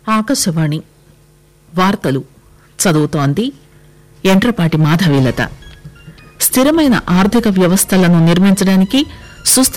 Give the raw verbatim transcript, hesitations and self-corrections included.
ఆకాశవాణి వార్తలు చదువుతోంది ఎంట్రపాటి మాధవీలత. స్థిరమైన ఆర్థిక వ్యవస్థలను నిర్మించడానికి సుస్థిర